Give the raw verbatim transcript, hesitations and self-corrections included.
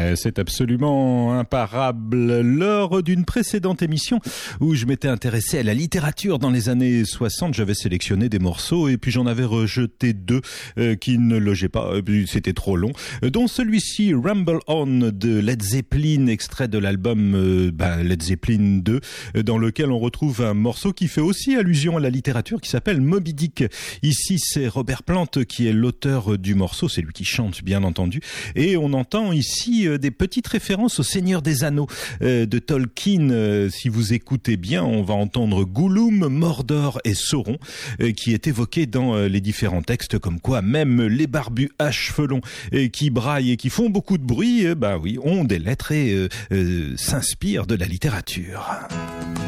Ouais, c'est absolument imparable. Lors d'une précédente émission où je m'étais intéressé à la littérature dans les années soixante, j'avais sélectionné des morceaux et puis j'en avais rejeté deux euh, qui ne logeaient pas, c'était trop long, dont celui-ci, Rumble On de Led Zeppelin, extrait de l'album euh, bah, Led Zeppelin deux, dans lequel on retrouve un morceau qui fait aussi allusion à la littérature qui s'appelle Moby Dick. Ici, c'est Robert Plant qui est l'auteur du morceau, c'est lui qui chante bien entendu, et on entend ici euh, des petites références au Seigneur des Anneaux euh, de Tolkien. Euh, si vous écoutez bien, on va entendre Gollum, Mordor et Sauron euh, qui est évoqué dans euh, les différents textes, comme quoi même les barbus à cheveux longs euh, qui braillent et qui font beaucoup de bruit, euh, bah oui, ont des lettres et euh, euh, s'inspirent de la littérature.